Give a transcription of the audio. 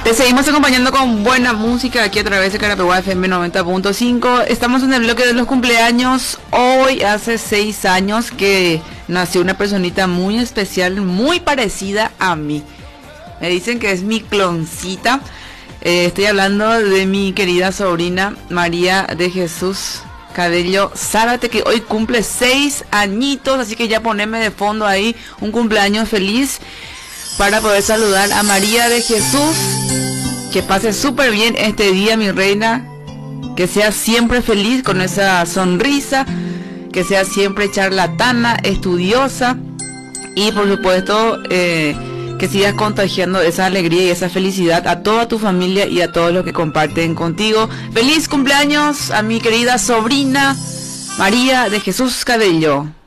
Te seguimos acompañando con buena música aquí a través de Carapeguá FM 90.5. Estamos en el bloque de los cumpleaños. Hoy hace 6 años que nació una personita muy especial, muy parecida a mí. Me dicen que es mi cloncita. Estoy hablando de mi querida sobrina María de Jesús Cabello Zárate, que hoy cumple 6 añitos, así que ya poneme de fondo ahí un cumpleaños feliz para poder saludar a María de Jesús. Que pase súper bien este día, mi reina, que sea siempre feliz con esa sonrisa, que sea siempre charlatana, estudiosa y por supuesto que sigas contagiando esa alegría y esa felicidad a toda tu familia y a todos los que comparten contigo. Feliz cumpleaños a mi querida sobrina María de Jesús Cabello.